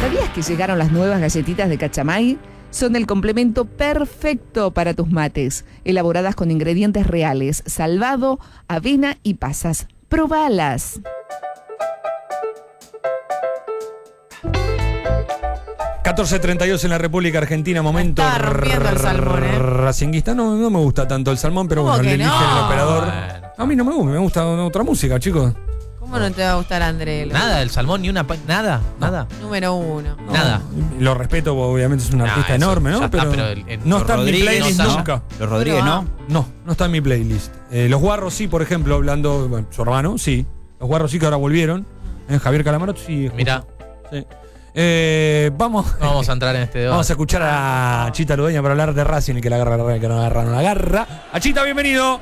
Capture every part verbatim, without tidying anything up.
¿Sabías que llegaron las nuevas galletitas de Cachamay? Son el complemento perfecto para tus mates, elaboradas con ingredientes reales, salvado, avena y pasas. ¡Probalas! catorce treinta y dos en la República Argentina, momento Está rompiendo el salmón, ¿eh? racinguista. No, no me gusta tanto el salmón, pero bueno, le elige no? el operador. Bueno. A mí no me gusta, me gusta otra música, chicos. ¿Cómo no te va a gustar, André? Nada del salmón, ni una... pa- Nada, nada. Número uno. No, Nada. Lo respeto, obviamente es un No, artista eso enorme, ¿no? ya está, Pero, pero el- el- no los está en mi Rodríguez playlist no está, nunca. Los Rodríguez, ¿no? No, no está en mi playlist. Eh, los Guarros sí, por ejemplo, hablando, bueno, su hermano, sí. Los Guarros sí que ahora volvieron. Eh, Javier Calamaro, sí. Mirá, Sí. Eh, vamos, no vamos a entrar en este debate. vamos a escuchar a Chita Ludeña para hablar de Racing, el que la agarra, agarra, el que no agarra, no la agarra. A Chita, bienvenido.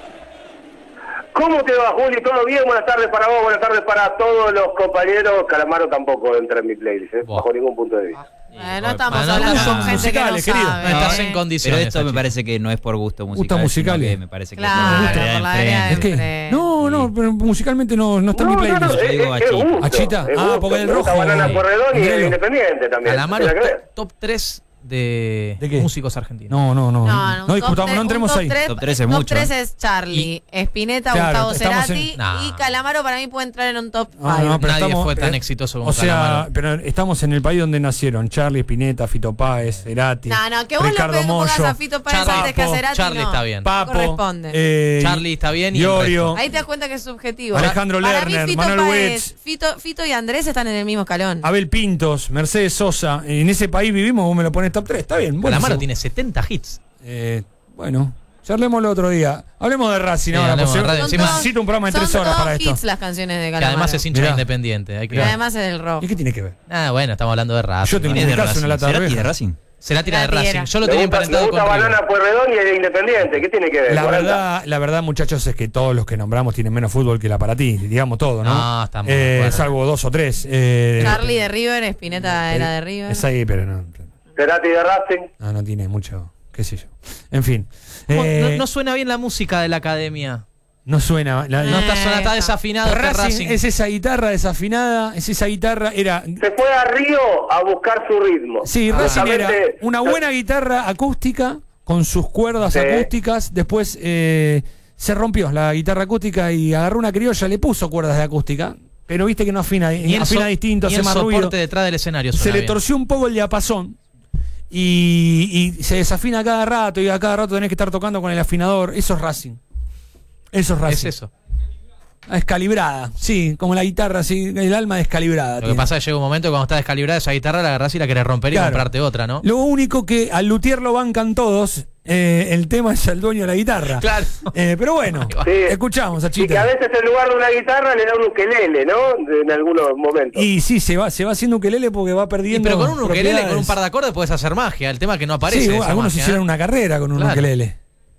¿Cómo te va, Juli? ¿Todo bien? Buenas tardes para vos, buenas tardes para todos los compañeros. Calamaro tampoco entra en mi playlist, ¿eh? Buah. bajo ningún punto de vista. Eh, no estamos Ah, no, hablando no, con no, gente que no musicales, querido. sabe. No estás en ¿eh? condiciones. Pero esto me Sachi. parece que no es por gusto musical. Gusta musicales. sino que me parece que Claro, es por la por la vereda vereda del Es que, enfrente. no, no, pero musicalmente no, no está en mi No, no, playlist. no, Yo es, digo es, a es Chita. gusto, ¿A Chita? es Ah, gusto. porque el Me gusta rojo- Banana Pueyrredón y Andrelo. el Independiente también. Calamaro, ¿Tiene que ver? top tres de, ¿De qué? músicos argentinos. No, no, no. No, No, un discutamos, top no tres- entremos un top ahí. tres- Top tres es top mucho, tres ¿eh? es Charlie, Spinetta, Claro, Gustavo estamos Cerati en- Nah. y Calamaro para mí puede entrar en un top No, no, cinco. pero Nadie estamos, fue tan eh, exitoso como O sea, Calamaro. pero estamos en el país donde nacieron Charlie, Spinetta, Fito Páez, Cerati, No, no, que vos Ricardo lo pe- pongas Mollo, a Fito Páez Charlie, antes que a Papo, Cerati, Charlie no. está bien. Papo, corresponde. eh, Charlie está bien y el Iorio, resto. Ahí te das cuenta que es subjetivo. Alejandro Para mí Lerner, Fito Manuel Páez, Witz. Fito, Fito y Andrés están en el mismo escalón. Abel Pintos, Mercedes Sosa. En ese país vivimos, vos me lo pones top tres, está bien. Calamaro buenísimo. tiene setenta hits. Eh, bueno, charlemos el otro día. Hablemos de Racing Sí, ahora. hablemos porque de Racing. Son Encima- todos- necesito un programa de son tres horas todos para esto. hits las canciones de Que Calamaro. además es hincha Mirá. de Independiente. Hay que... Y además es del rock. ¿Y qué tiene que ver? Ah, bueno, estamos hablando de Racing. Yo tengo ¿no? ¿Quién es de en mi casa Racing? una lata de ¿Cerati arveja. de Racing? Se la tira de Cerati Racing. era. Yo lo Me tenía gusta, me emparentado con gusta River. Banana Pueyrredón y el Independiente. ¿Qué tiene que ver? La cuarenta. verdad, la verdad, muchachos, es que todos los que nombramos tienen menos fútbol que la para ti, digamos todo, ¿no? No, estamos de eh, acuerdo. salvo dos o tres. Eh, Charlie de River, Spinetta eh, era de River. Es ahí, pero no, Cerati de Racing. no, no tiene mucho, qué sé yo. En fin. No, Eh, no- no suena bien la música de la academia. no suena. la- No la- está, suena, está Eh, desafinado este Racing, Racing. es esa guitarra desafinada, es esa guitarra, era... Se fue a Río a buscar su ritmo. Sí, Racing era Justamente- una buena guitarra acústica con sus cuerdas Sí. acústicas. Después eh, se rompió la guitarra acústica y agarró una criolla, le puso cuerdas de acústica. Pero viste que no afina, Ni el, afina so- distinto, ni hace el más soporte ruido. detrás del escenario Se suena le bien. torció un poco el diapasón. Y, y se desafina a cada rato y a cada rato tenés que estar tocando con el afinador. Eso es Racing. Eso es Racing. Es eso. Descalibrada, sí, como la guitarra, sí, el alma descalibrada. Lo que tiene. pasa es que llega un momento que cuando está descalibrada esa guitarra, la agarrás y la querés romper y Claro. comprarte otra, ¿no? Lo único que al luthier lo bancan todos, eh, el tema es el dueño de la guitarra. Claro. Eh, pero bueno, Ahí va. Sí. escuchamos a Y que a Chita. veces en lugar de una guitarra le da un ukelele, ¿no? De- en algunos momentos. Y sí, se va, se va haciendo ukelele porque va Y perdiendo. pero con un ukelele, con un propiedades. par de acordes puedes hacer magia. El tema es que no aparece. Sí, esa algunos magia, hicieron ¿eh? una carrera con un Claro. ukelele.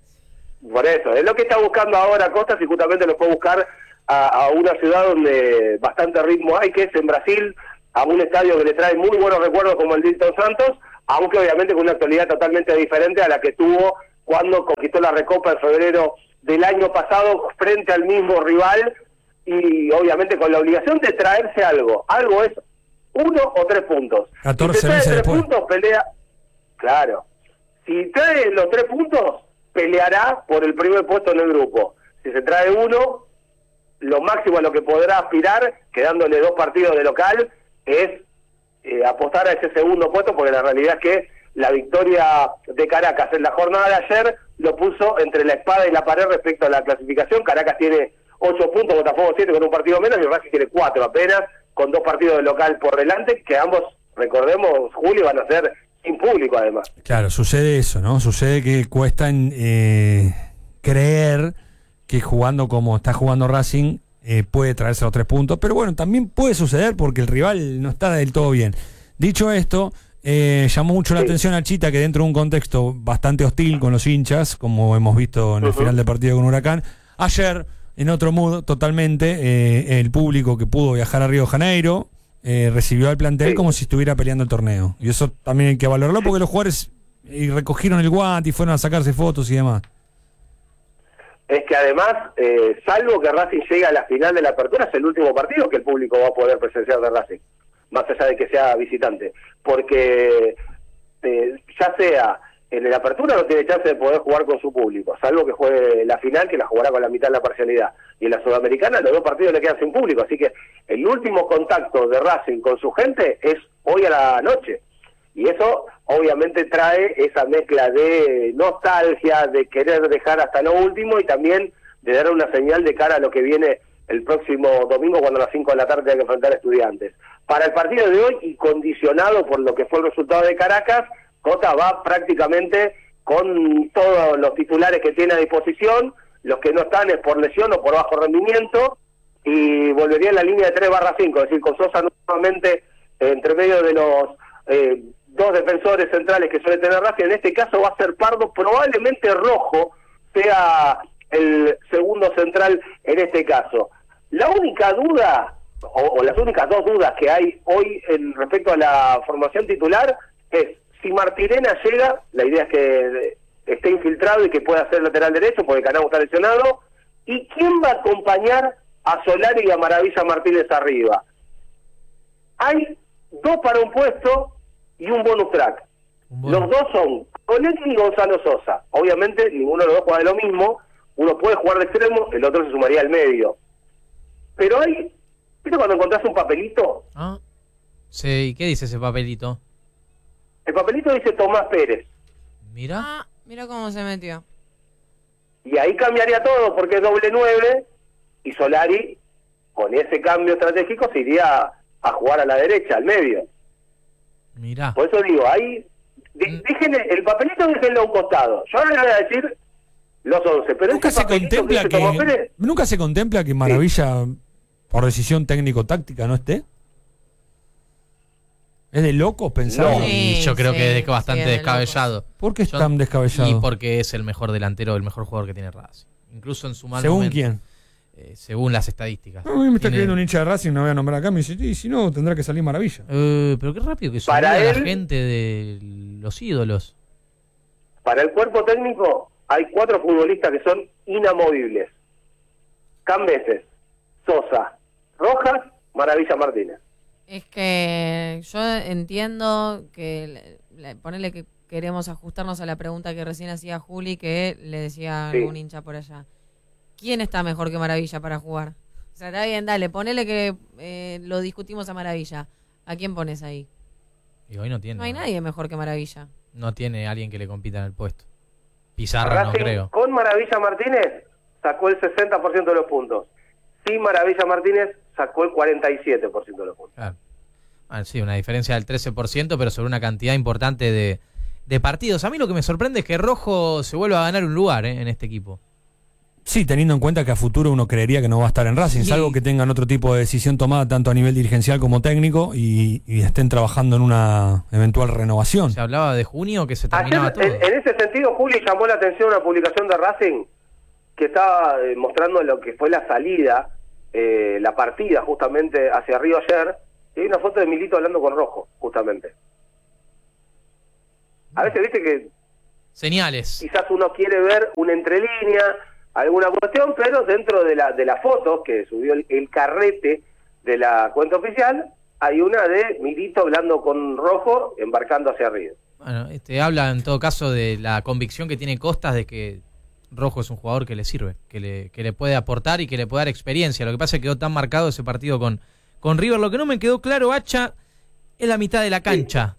Por eso, es lo que está buscando ahora Costas y justamente lo puede buscar a, a una ciudad donde bastante ritmo hay, que es en Brasil, a un estadio que le trae muy buenos recuerdos como el Dilton Santos, aunque obviamente con una actualidad totalmente diferente a la que tuvo cuando conquistó la Recopa en febrero del año pasado frente al mismo rival y obviamente con la obligación de traerse algo. Algo es uno o tres puntos. catorce si se trae meses tres después. puntos, pelea... Claro. Si trae los tres puntos, peleará por el primer puesto en el grupo. Si se trae uno, lo máximo a lo que podrá aspirar, quedándole dos partidos de local, es eh, apostar a ese segundo puesto, porque la realidad es que la victoria de Caracas en la jornada de ayer lo puso entre la espada y la pared respecto a la clasificación. Caracas tiene ocho puntos, Botafogo siete con un partido menos, y Racing tiene cuatro apenas, con dos partidos de local por delante, que ambos, recordemos, Julio, van a ser sin público además. Claro, sucede eso, ¿no? Sucede que cuesta eh, creer que jugando como está jugando Racing eh, puede traerse los tres puntos, pero bueno, también puede suceder porque el rival no está del todo bien. Dicho esto, eh, llamó mucho la Sí. atención a Chita que dentro de un contexto bastante hostil con los hinchas, como hemos visto en el Ujú. final del partido con Huracán, ayer, en otro mood totalmente, eh, el público que pudo viajar a Río de Janeiro eh, recibió al plantel Sí. como si estuviera peleando el torneo. Y eso también hay que valorarlo porque los jugadores y recogieron el guante y fueron a sacarse fotos y demás. Es que además, eh, salvo que Racing llegue a la final de la apertura, es el último partido que el público va a poder presenciar de Racing. más allá de que sea visitante, porque eh, ya sea en la apertura no tiene chance de poder jugar con su público, salvo que juegue la final, que la jugará con la mitad de la parcialidad, y en la Sudamericana los dos partidos le quedan sin público, así que el último contacto de Racing con su gente es hoy a la noche, y eso obviamente trae esa mezcla de nostalgia, de querer dejar hasta lo último, y también de dar una señal de cara a lo que viene el próximo domingo, cuando a las cinco de la tarde tenga que enfrentar a Estudiantes. Para el partido de hoy, y condicionado por lo que fue el resultado de Caracas, Cota va prácticamente con todos los titulares que tiene a disposición, los que no están es por lesión o por bajo rendimiento, y volvería en la línea de tres barra cinco, es decir, con Sosa nuevamente eh, entre medio de los eh, dos defensores centrales que suele tener Racing. En este caso va a ser Pardo, probablemente Rojo sea el segundo central en este caso. La única duda, o, o las únicas dos dudas que hay hoy en respecto a la formación titular, es si Martirena llega, la idea es que esté infiltrado y que pueda ser lateral derecho, porque Canamo está lesionado, y quién va a acompañar a Solari y a Maravilla Martínez arriba. Hay dos para un puesto y un bonus track. Un bonus. Los dos son Coletti y Gonzalo Sosa. Obviamente ninguno de los dos juega de lo mismo, uno puede jugar de extremo, el otro se sumaría al medio. Pero hay, ¿viste cuando encontrás un papelito? Ah, sí, ¿y qué dice ese papelito? El papelito dice Tomás Pérez. Mira. Ah, mira cómo se metió. Y ahí cambiaría todo, porque es doble nueve, y Solari, con ese cambio estratégico, se iría a jugar a la derecha, al medio. Mira. Por eso digo, ahí, de, Mm. dejen el, el papelito, déjenlo a un costado. Yo ahora le voy a decir los once, pero Nunca ese se papelito contempla dice Tomás que Pérez, nunca se contempla que Maravilla por decisión técnico-táctica no esté. ¿Es de locos pensar? No. Y Sí, yo creo sí, que es sí, bastante es de descabellado. ¿Por qué es Yo- tan descabellado? Y porque es el mejor delantero, el mejor jugador que tiene Racing. Incluso en su mal ¿Según momento. quién? Eh, según las estadísticas. No, a mí me está Tiene- queriendo un hincha de Racing, no voy a nombrar acá, me dice, y si no, tendrá que salir Maravilla. Eh, pero qué rápido que se Para olvida la él- gente de los ídolos. para el cuerpo técnico hay cuatro futbolistas que son inamovibles. Cambeses, Sosa, Rojas, Maravilla Martínez. Es que yo entiendo que, le- le- ponele que queremos ajustarnos a la pregunta que recién hacía Juli, que le decía Sí. algún hincha por allá. ¿Quién está mejor que Maravilla para jugar? O sea, está bien, dale, ponele que eh, lo discutimos a Maravilla. ¿A quién pones ahí? Y hoy no tiene. No hay nadie mejor que Maravilla. No tiene alguien que le compita en el puesto. Pizarro no Racing creo. con Maravilla Martínez sacó el sesenta por ciento de los puntos. Sin Maravilla Martínez sacó el cuarenta y siete por ciento de los puntos. Claro. Ah, sí, una diferencia del trece por ciento, pero sobre una cantidad importante de, de partidos. A mí lo que me sorprende es que Rojo se vuelva a ganar un lugar eh, en este equipo. Sí, teniendo en cuenta que a futuro uno creería que no va a estar en Racing, Sí. salvo que tengan otro tipo de decisión tomada tanto a nivel dirigencial como técnico y, y estén trabajando en una eventual renovación. Se hablaba de junio que se Ayer, terminaba todo. en, en ese sentido, Juli, llamó la atención una publicación de Racing que estaba eh, mostrando lo que fue la salida, eh, la partida justamente hacia Río ayer, y hay una foto de Milito hablando con Rojo, justamente. A veces viste que Señales. quizás uno quiere ver una entrelínea, alguna cuestión, pero dentro de la de la foto que subió el, el carrete de la cuenta oficial, hay una de Milito hablando con Rojo, embarcando hacia Río. Bueno, este habla en todo caso de la convicción que tiene Costas de que Rojo es un jugador que le sirve, que le, que le puede aportar y que le puede dar experiencia. Lo que pasa es que quedó tan marcado ese partido con, con River. Lo que no me quedó claro, Hacha, es la mitad de la cancha.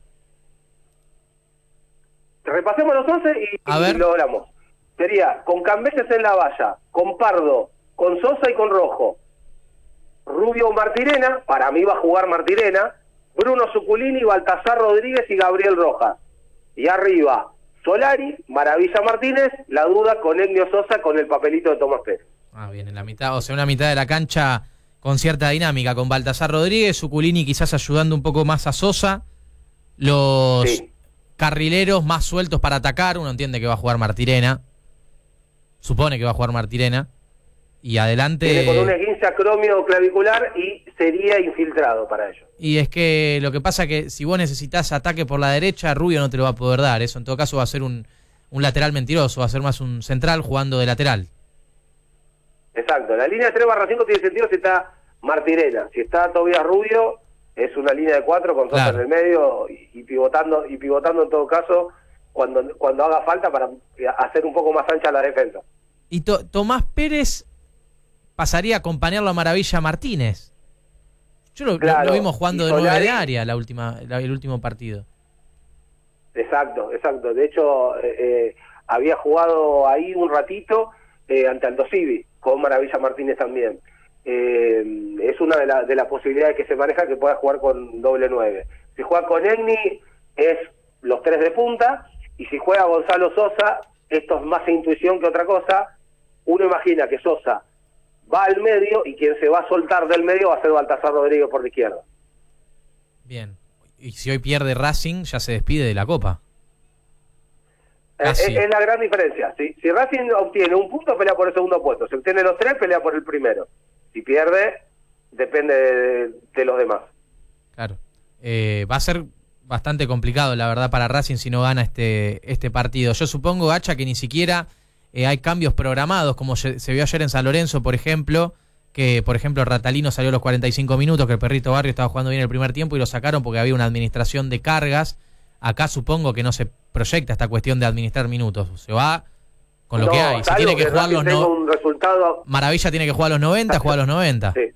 Repasemos los once y, A y ver. lo hablamos. Sería con Cambeses en la valla, con Pardo, con Sosa y con Rojo. Rubio Martirena, para mí va a jugar Martirena, Bruno Zuculini, Baltasar Rodríguez y Gabriel Rojas. Y arriba, Solari, Maravilla Martínez, la duda con Egnio Sosa con el papelito de Tomás Pérez. Ah, bien, en la mitad, o sea, una mitad de la cancha con cierta dinámica, con Baltasar Rodríguez, Zuculini quizás ayudando un poco más a Sosa, los Sí. carrileros más sueltos para atacar, uno entiende que va a jugar Martirena, supone que va a jugar Martirena, y adelante... Viene con un esguince acromio clavicular y sería infiltrado para ello. Y es que lo que pasa es que si vos necesitas ataque por la derecha, Rubio no te lo va a poder dar. Eso en todo caso va a ser un, un lateral mentiroso, va a ser más un central jugando de lateral. Exacto, la línea de tres barra cinco tiene sentido si está Martirena. Si está Tobias Rubio, es una línea de cuatro con Sosa Claro. en el medio y, y pivotando y pivotando en todo caso cuando cuando haga falta para hacer un poco más ancha la defensa. Y to- Tomás Pérez pasaría a acompañarlo a Maravilla Martínez. Yo lo, Claro, lo vimos jugando y de nueve Solari- de área la última, la- el último partido. Exacto, exacto. De hecho, eh, eh, había jugado ahí un ratito eh, ante Aldo Civi, con Maravilla Martínez también. Eh, es una de, la, de las posibilidades que se maneja que pueda jugar con doble nueve. Si juega con Egni, es los tres de punta, y si juega Gonzalo Sosa, esto es más intuición que otra cosa. Uno imagina que Sosa va al medio y quien se va a soltar del medio va a ser Baltasar Rodríguez por la izquierda. Bien. Y si hoy pierde Racing, ya se despide de la Copa. Eh, Es, Casi. es la gran diferencia. Si, si Racing obtiene un punto, pelea por el segundo puesto. Si obtiene los tres, pelea por el primero. Si pierde, depende de, de los demás. Claro. Eh, va a ser bastante complicado, la verdad, para Racing si no gana este, este partido. Yo supongo, Hacha, que ni siquiera eh, hay cambios programados, como se, se vio ayer en San Lorenzo, por ejemplo, que, por ejemplo, Ratalino salió a los cuarenta y cinco minutos, que el Perrito Barrio estaba jugando bien el primer tiempo y lo sacaron porque había una administración de cargas. Acá supongo que no se proyecta esta cuestión de administrar minutos. Se va con lo No, que hay. Si salvo tiene que, que jugar Racing los tenga no... un resultado... Maravilla tiene que jugar los noventa, juega los noventa. Sí.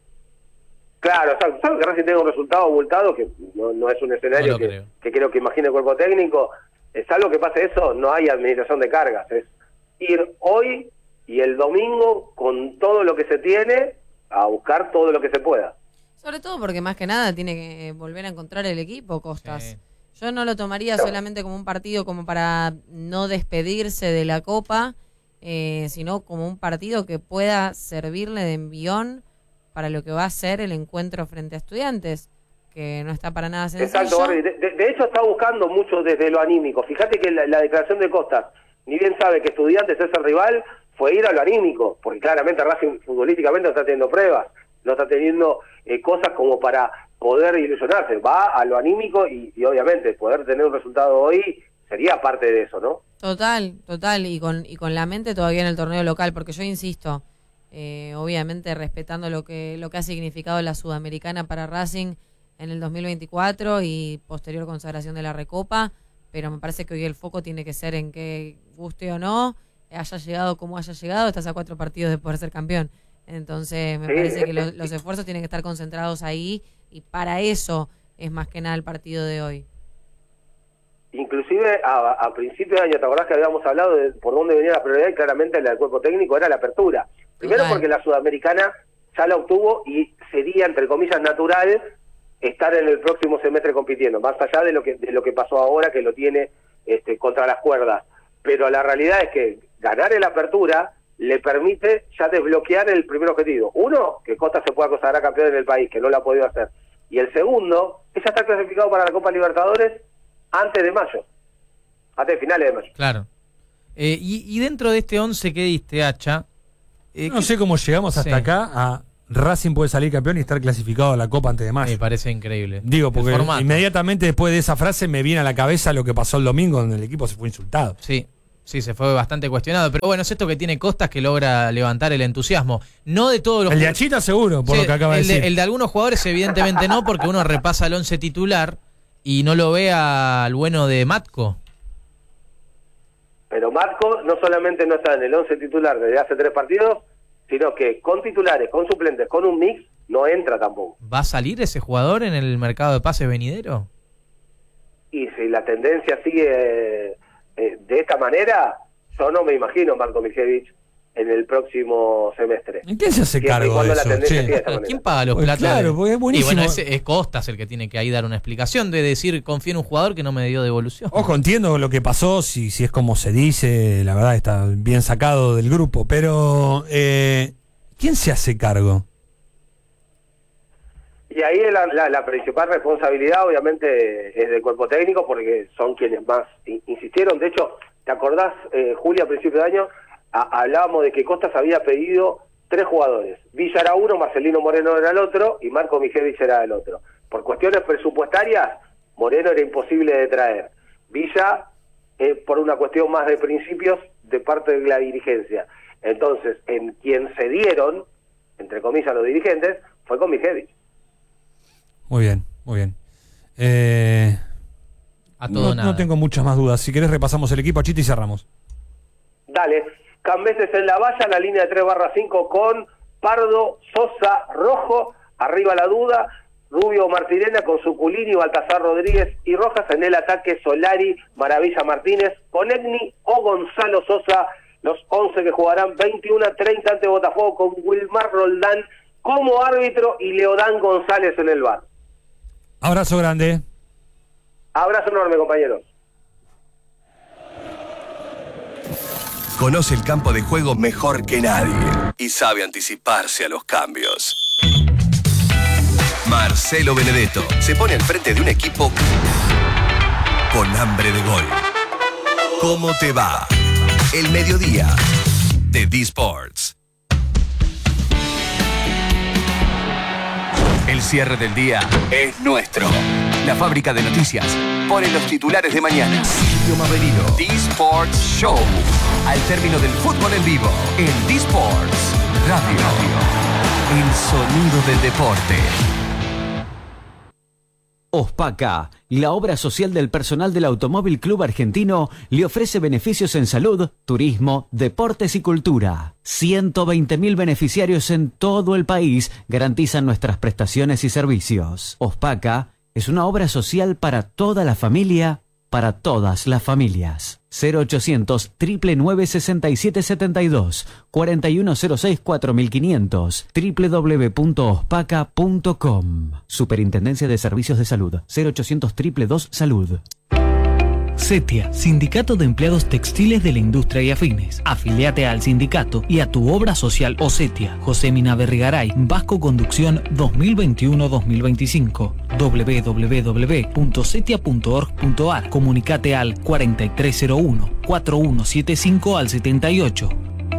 Claro, salvo salvo que Racing tenga un resultado abultado, que no, no es un escenario No lo que, creo. que creo que imagine el cuerpo técnico. Eh, salvo que pase eso, no hay administración de cargas. Es ir hoy y el domingo con todo lo que se tiene a buscar todo lo que se pueda. Sobre todo porque más que nada tiene que volver a encontrar el equipo, Costas. Sí. Yo no lo tomaría solamente como un partido como para no despedirse de la Copa, eh, sino como un partido que pueda servirle de envión para lo que va a ser el encuentro frente a Estudiantes, que no está para nada sencillo. Exacto, Barbie. De, de- de hecho está buscando mucho desde lo anímico. Fíjate que la, la declaración de Costas, ni bien sabe que Estudiantes es el rival, fue ir a lo anímico, porque claramente Racing futbolísticamente no está teniendo pruebas, no está teniendo eh, cosas como para poder ilusionarse. Va a lo anímico y, y obviamente poder tener un resultado hoy sería parte de eso, ¿no? Total, total, y con, y con la mente todavía en el torneo local, porque yo insisto, eh, obviamente respetando lo que, lo que ha significado la Sudamericana para Racing en el dos mil veinticuatro y posterior consagración de la Recopa, pero me parece que hoy el foco tiene que ser en que, guste o no, haya llegado como haya llegado, estás a cuatro partidos de poder ser campeón. Entonces me Sí, parece que es- lo- los esfuerzos tienen que estar concentrados ahí y para eso es más que nada el partido de hoy. Inclusive a, a principio de año, ¿te acordás que habíamos hablado de por dónde venía la prioridad? Y claramente la del cuerpo técnico era la apertura. Primero Total. porque la Sudamericana ya la obtuvo y sería, entre comillas, natural estar en el próximo semestre compitiendo, más allá de lo que de lo que pasó ahora, que lo tiene este, contra las cuerdas. Pero la realidad es que ganar en la apertura le permite ya desbloquear el primer objetivo. Uno, que Costa se pueda consagrar campeón en el país, que no lo ha podido hacer. Y el segundo, es ya estar clasificado para la Copa Libertadores antes de mayo, antes de finales de mayo. Claro. Eh, y, y dentro de este once que diste, Hacha... eh, No ¿qué- sé cómo llegamos hasta Sí. acá a Racing puede salir campeón y estar clasificado a la Copa antes de mayo. Me parece increíble. Digo, porque El formato. inmediatamente después de esa frase me viene a la cabeza lo que pasó el domingo donde el equipo se fue insultado. Sí, sí, se fue bastante cuestionado. Pero bueno, es esto que tiene Costas que logra levantar el entusiasmo. No de todos los El de ju- Achita seguro, por Sí, lo que acaba de el decir. el de algunos jugadores evidentemente no, porque uno repasa el once titular y no lo ve al bueno de Matco. Pero Marco no solamente no está en el once titular desde hace tres partidos, sino que con titulares, con suplentes, con un mix, no entra tampoco. ¿Va a salir ese jugador en el mercado de pases venidero? Y si la tendencia sigue eh, eh, de esta manera, yo no me imagino Marco Mijevich en el próximo semestre. ¿Y quién se hace Siempre y cargo cuando de la eso? tendencia Che? siga de esta manera. ¿Quién paga los Pues platos? claro, de- porque es buenísimo. Y bueno, ese- es Costas el que tiene que ahí dar una explicación de decir, confío en un jugador que no me dio devolución. Ojo, entiendo lo que pasó, si, si es como se dice, la verdad está bien sacado del grupo, pero eh, ¿quién se hace cargo? Y ahí la, la, la principal responsabilidad obviamente es del cuerpo técnico, porque son quienes más in- insistieron. De hecho, ¿te acordás, eh, Julia, a principio de año, a- hablábamos de que Costas había pedido tres jugadores? Villa era uno, Marcelino Moreno era el otro y Marco Mijevich era el otro. Por cuestiones presupuestarias, Moreno era imposible de traer. Villa, eh, por una cuestión más de principios de parte de la dirigencia. Entonces, en quien se dieron, entre comillas, los dirigentes, fue con Mijevich. Muy bien, muy bien. Eh, A todo no, nada. no tengo muchas más dudas. Si querés repasamos el equipo, Chiti, y cerramos. Dale, Cambeses en la valla, la línea de tres barra cinco con Pardo, Sosa, Rojo, arriba la duda, Rubio Martirena con Suculini, Baltasar Rodríguez y Rojas. En el ataque Solari, Maravilla Martínez, Conegni o Gonzalo Sosa, los once que jugarán veintiuno a treinta ante Botafogo con Wilmar Roldán como árbitro y Leodán González en el V A R. Abrazo grande. Abrazo enorme, compañeros. Conoce el campo de juego mejor que nadie y sabe anticiparse a los cambios. Marcelo Benedetto se pone al frente de un equipo con hambre de gol. ¿Cómo te va? El mediodía de D-Sports. El cierre del día es nuestro. La fábrica de noticias pone los titulares de mañana. Silvio Maverino. D-Sports Show. Al término del fútbol en vivo. En D-Sports Radio. El sonido del deporte. Ospaca, la obra social del personal del Automóvil Club Argentino, le ofrece beneficios en salud, turismo, deportes y cultura. ciento veinte mil beneficiarios en todo el país garantizan nuestras prestaciones y servicios. Ospaca es una obra social para toda la familia, para todas las familias. cero ochocientos, nueve nueve nueve, seis siete siete dos, cuatro uno cero seis, cuatro cinco cero cero, doble u doble u doble u punto ospaca punto com. Superintendencia de Servicios de Salud, cero ochocientos, dos dos dos, salud. CETIA, Sindicato de Empleados Textiles de la Industria y Afines. Afiliate al sindicato y a tu obra social o CETIA. José Mina Berrigaray, Vasco Conducción dos mil veintiuno a dos mil veinticinco. doble u doble u doble u punto cetia punto org punto ar. Comunicate al cuarenta y tres cero uno, cuarenta y uno setenta y cinco al setenta y ocho.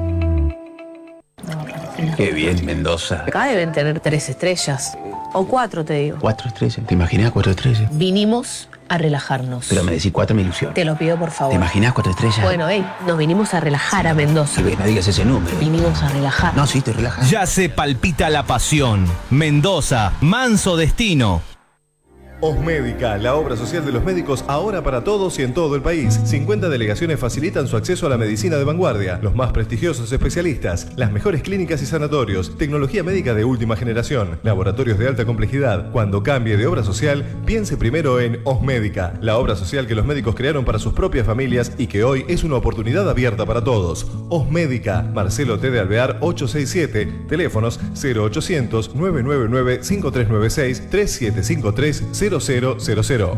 Qué bien, Mendoza. Acá deben tener tres estrellas. O cuatro, te digo. Cuatro estrellas. ¿Te imaginas cuatro estrellas? Vinimos a relajarnos. Pero me decís cuatro, me ilusión. Te lo pido, por favor. ¿Te imaginas cuatro estrellas? Bueno, hey, nos vinimos a relajar a Mendoza. Sí, no digas ese número. Vinimos a relajar. No, sí, estoy relajado. Ya se palpita la pasión. Mendoza, manso destino. Osmédica, la obra social de los médicos ahora para todos y en todo el país. cincuenta delegaciones facilitan su acceso a la medicina de vanguardia, los más prestigiosos especialistas, las mejores clínicas y sanatorios, tecnología médica de última generación, laboratorios de alta complejidad. Cuando cambie de obra social, piense primero en Osmédica, la obra social que los médicos crearon para sus propias familias y que hoy es una oportunidad abierta para todos. Osmédica, Marcelo T. de Alvear ochocientos sesenta y siete, teléfonos cero ochocientos, nueve nueve nueve, cinco tres nueve seis, tres siete cinco tres, cero cero cero cero.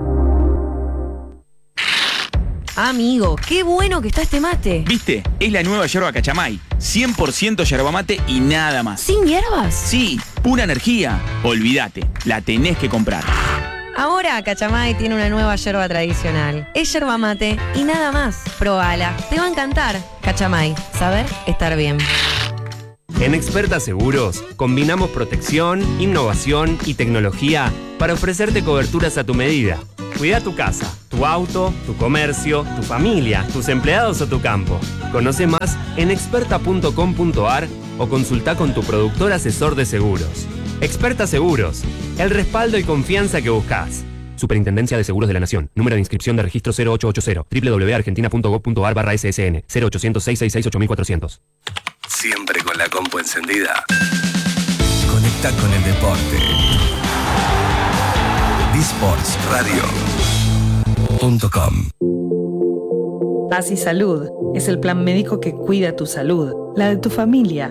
Amigo, qué bueno que está este mate. ¿Viste? Es la nueva yerba Cachamay. cien por ciento yerba mate y nada más. ¿Sin hierbas? Sí, pura energía. Olvídate, la tenés que comprar. Ahora Cachamay tiene una nueva yerba tradicional. Es yerba mate y nada más. Probala, te va a encantar. Cachamay, saber estar bien. En Experta Seguros, combinamos protección, innovación y tecnología para ofrecerte coberturas a tu medida. Cuida tu casa, tu auto, tu comercio, tu familia, tus empleados o tu campo. Conoce más en experta punto com punto ar o consulta con tu productor asesor de seguros. Experta Seguros, el respaldo y confianza que buscas. Superintendencia de Seguros de la Nación. Número de inscripción de registro cero ocho ocho cero. doble u doble u doble u punto argentina punto gov punto ar barra ese ese ene. cero ochocientos, seiscientos sesenta y seis, ocho mil cuatrocientos. Siempre con la compu encendida. Conecta con el deporte. D sports radio punto com. Asi Salud es el plan médico que cuida tu salud, la de tu familia